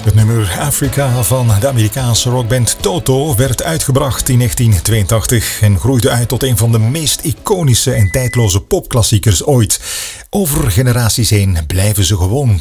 Het nummer Africa van de Amerikaanse rockband Toto werd uitgebracht in 1982 en groeide uit tot een van de meest iconische en tijdloze popklassiekers ooit. Over generaties heen blijven ze gewoon